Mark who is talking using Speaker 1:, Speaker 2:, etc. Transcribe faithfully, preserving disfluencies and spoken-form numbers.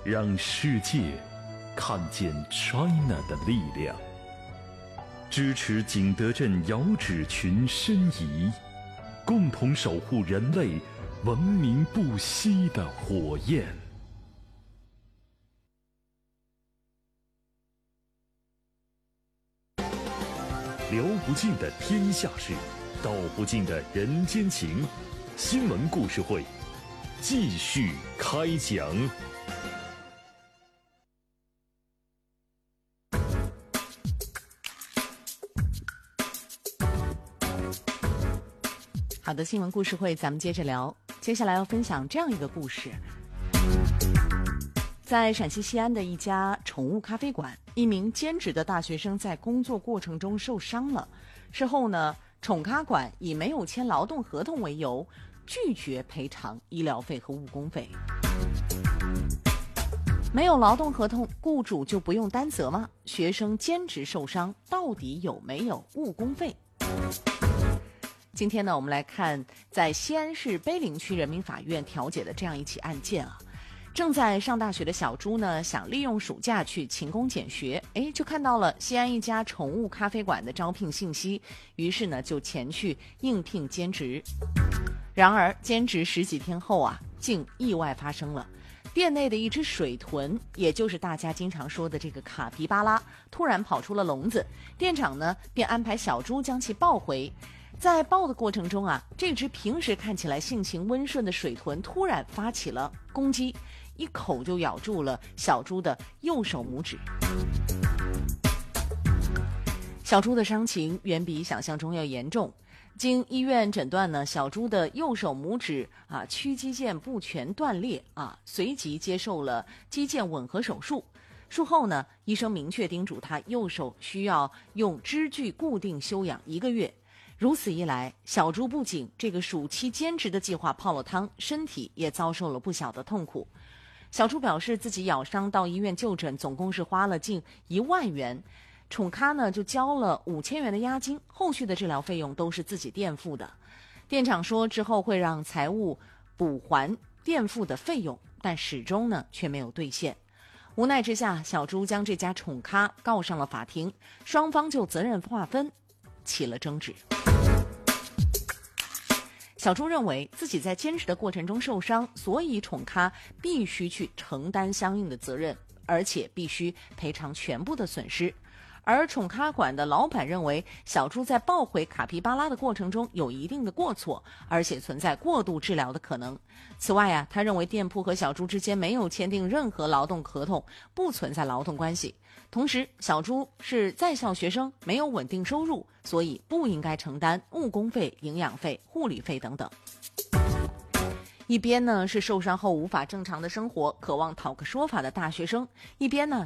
Speaker 1: 让世界看见 China 的力量，支持景德镇遥指群申遗，共同守护人类文明不息的火焰。聊不尽的天下事，道不尽的人间情。新闻故事会继续开讲。
Speaker 2: 好的，新闻故事会咱们接着聊。接下来要分享这样一个故事。在陕西西安的一家宠物咖啡馆，一名兼职的大学生在工作过程中受伤了。事后呢，宠咖馆以没有签劳动合同为由，拒绝赔偿医疗费和误工费。没有劳动合同，雇主就不用担责吗？学生兼职受伤，到底有没有误工费？今天呢，我们来看在西安市碑林区人民法院调解的这样一起案件啊。正在上大学的小朱呢，想利用暑假去勤工俭学，哎，就看到了西安一家宠物咖啡馆的招聘信息，于是呢就前去应聘兼职。然而兼职十几天后啊，竟意外发生了。店内的一只水豚，也就是大家经常说的这个卡皮巴拉，突然跑出了笼子，店长呢便安排小朱将其抱回。在抱的过程中啊，这只平时看起来性情温顺的水豚突然发起了攻击，一口就咬住了小朱的右手拇指。小朱的伤情远比想象中要严重，经医院诊断呢，小朱的右手拇指啊屈肌腱不全断裂啊，随即接受了肌腱吻合手术。术后呢，医生明确叮嘱他右手需要用支具固定休养一个月。如此一来，小朱不仅这个暑期兼职的计划泡了汤，身体也遭受了不小的痛苦。小朱表示，自己咬伤到医院就诊，总共是花了近一万元，宠咖呢就交了五千元的押金，后续的治疗费用都是自己垫付的。店长说之后会让财务补还垫付的费用，但始终呢却没有兑现。无奈之下，小朱将这家宠咖告上了法庭，双方就责任划分起了争执。小朱认为自己在兼职的过程中受伤，所以宠咖必须去承担相应的责任，而且必须赔偿全部的损失。而宠咖馆的老板认为，小朱在抱回卡皮巴拉的过程中有一定的过错，而且存在过度治疗的可能。此外啊，他认为店铺和小朱之间没有签订任何劳动合同，不存在劳动关系。同时，小朱是在校学生，没有稳定收入，所以不应该承担误工费、营养费、护理费等等。一边呢是受伤后无法正常的生活，渴望讨个说法的大学生，一边呢